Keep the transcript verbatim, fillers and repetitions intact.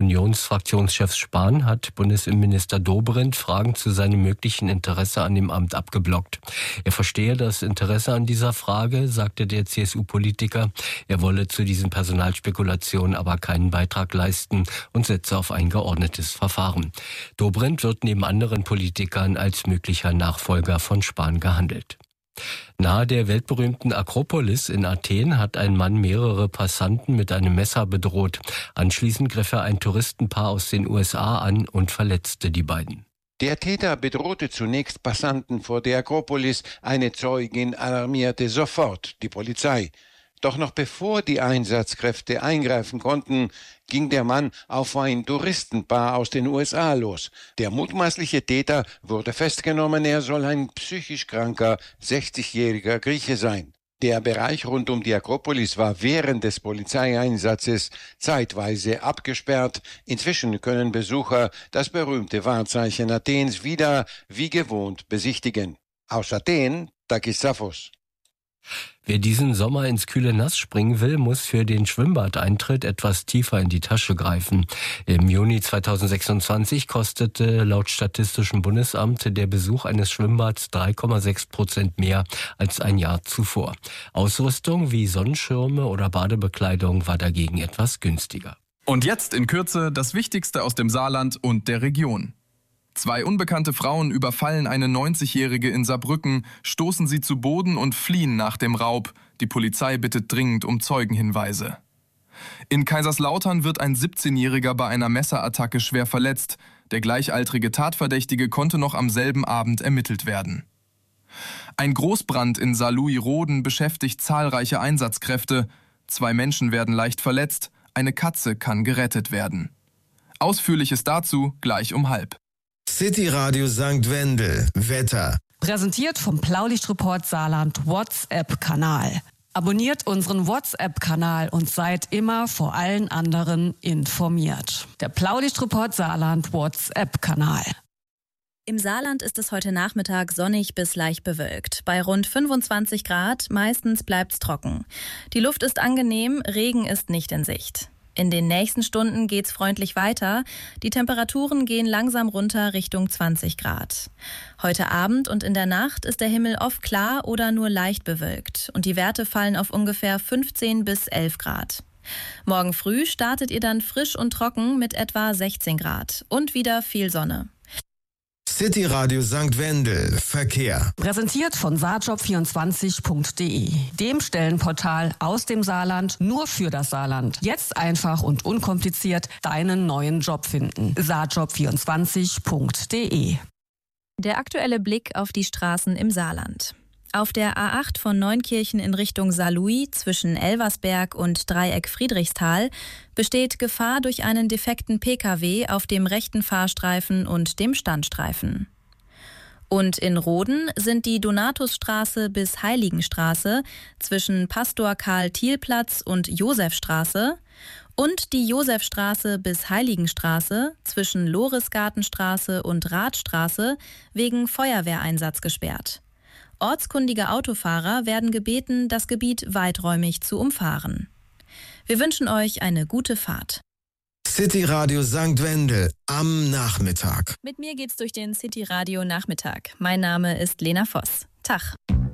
Unionsfraktionschef Spahn hat Bundesinnenminister Dobrindt Fragen zu seinem möglichen Interesse an dem Amt abgeblockt. Er verstehe das Interesse an dieser Frage, sagte der C S U-Politiker. Er wolle zu diesen Personalspekulationen aber keinen Beitrag leisten und setze auf ein geordnetes Verfahren. Dobrindt wird neben anderen Politikern als möglicher Nachfolger von Spahn gehandelt. Nahe der weltberühmten Akropolis in Athen hat ein Mann mehrere Passanten mit einem Messer bedroht. Anschließend griff er ein Touristenpaar aus den U S A an und verletzte die beiden. Der Täter bedrohte zunächst Passanten vor der Akropolis. Eine Zeugin alarmierte sofort die Polizei. Doch noch bevor die Einsatzkräfte eingreifen konnten, ging der Mann auf ein Touristenpaar aus den U S A los. Der mutmaßliche Täter wurde festgenommen. Er soll ein psychisch kranker, sechzigjähriger Grieche sein. Der Bereich rund um die Akropolis war während des Polizeieinsatzes zeitweise abgesperrt. Inzwischen können Besucher das berühmte Wahrzeichen Athens wieder wie gewohnt besichtigen. Aus Athen, Takis Safos. Wer diesen Sommer ins kühle Nass springen will, muss für den Schwimmbadeintritt etwas tiefer in die Tasche greifen. Im Juni zweitausendsechsundzwanzig kostete laut Statistischem Bundesamt der Besuch eines Schwimmbads drei Komma sechs Prozent mehr als ein Jahr zuvor. Ausrüstung wie Sonnenschirme oder Badebekleidung war dagegen etwas günstiger. Und jetzt in Kürze das Wichtigste aus dem Saarland und der Region. Zwei unbekannte Frauen überfallen eine neunzigjährige in Saarbrücken, stoßen sie zu Boden und fliehen nach dem Raub. Die Polizei bittet dringend um Zeugenhinweise. In Kaiserslautern wird ein siebzehnjähriger bei einer Messerattacke schwer verletzt. Der gleichaltrige Tatverdächtige konnte noch am selben Abend ermittelt werden. Ein Großbrand in Saarlouis-Roden beschäftigt zahlreiche Einsatzkräfte. Zwei Menschen werden leicht verletzt, eine Katze kann gerettet werden. Ausführliches dazu gleich um halb. City Radio Sankt Wendel. Wetter. Präsentiert vom Blaulichtreport Saarland WhatsApp-Kanal. Abonniert unseren WhatsApp-Kanal und seid immer vor allen anderen informiert. Der Blaulichtreport Saarland WhatsApp-Kanal. Im Saarland ist es heute Nachmittag sonnig bis leicht bewölkt. Bei rund fünfundzwanzig Grad, meistens bleibt's trocken. Die Luft ist angenehm, Regen ist nicht in Sicht. In den nächsten Stunden geht's freundlich weiter. Die Temperaturen gehen langsam runter Richtung zwanzig Grad. Heute Abend und in der Nacht ist der Himmel oft klar oder nur leicht bewölkt und die Werte fallen auf ungefähr fünfzehn bis elf Grad. Morgen früh startet ihr dann frisch und trocken mit etwa sechzehn Grad und wieder viel Sonne. City Radio Sankt Wendel. Verkehr. Präsentiert von saarjob vierundzwanzig punkt de, dem Stellenportal aus dem Saarland nur für das Saarland. Jetzt einfach und unkompliziert deinen neuen Job finden. saarjob vierundzwanzig punkt de. Der aktuelle Blick auf die Straßen im Saarland. Auf der A acht von Neunkirchen in Richtung Saarlouis zwischen Elversberg und Dreieck Friedrichsthal besteht Gefahr durch einen defekten Pkw auf dem rechten Fahrstreifen und dem Standstreifen. Und in Roden sind die Donatusstraße bis Heiligenstraße zwischen Pastor Karl-Thiel-Platz und Josefstraße und die Josefstraße bis Heiligenstraße zwischen Lorisgartenstraße und Radstraße wegen Feuerwehreinsatz gesperrt. Ortskundige Autofahrer werden gebeten, das Gebiet weiträumig zu umfahren. Wir wünschen euch eine gute Fahrt. City Radio Sankt Wendel am Nachmittag. Mit mir geht's durch den City Radio Nachmittag. Mein Name ist Lena Voss. Tag.